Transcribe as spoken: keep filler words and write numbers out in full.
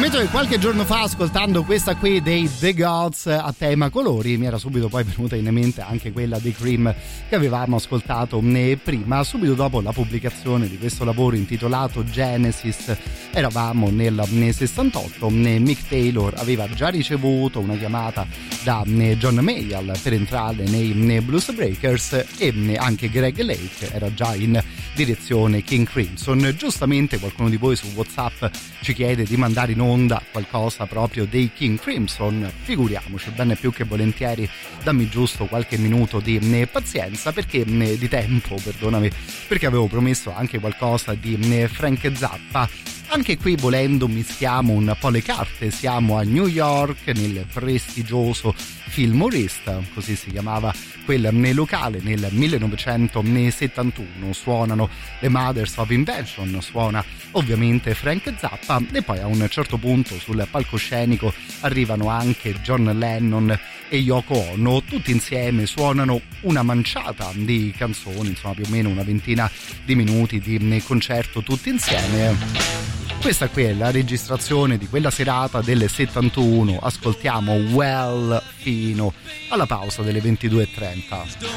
Ammetto che qualche giorno fa, ascoltando questa qui dei The Gods a tema colori, mi era subito poi venuta in mente anche quella dei Cream che avevamo ascoltato prima. Subito dopo la pubblicazione di questo lavoro intitolato Genesis, eravamo nel sessantotto, Mick Taylor aveva già ricevuto una chiamata da John Mayall per entrare nei Blues Breakers e anche Greg Lake era già in direzione King Crimson. Giustamente qualcuno di voi su WhatsApp ci chiede di mandare in onda qualcosa proprio dei King Crimson. Figuriamoci, bene più che volentieri, dammi giusto qualche minuto di pazienza, perché di tempo, perdonami, perché avevo promesso anche qualcosa di Frank Zappa. Anche qui, volendo, mischiamo un po' le carte. Siamo a New York, nel prestigioso Fillmorista, così si chiamava quel locale, nel millenovecentosettantuno. Suonano le Mothers of Invention, suona ovviamente Frank Zappa, e poi a un certo punto sul palcoscenico arrivano anche John Lennon e Yoko Ono. Tutti insieme suonano una manciata di canzoni, insomma più o meno una ventina di minuti di concerto tutti insieme. Questa qui è la registrazione di quella serata del settantuno. Ascoltiamo Well fino alla pausa delle ventidue e trenta.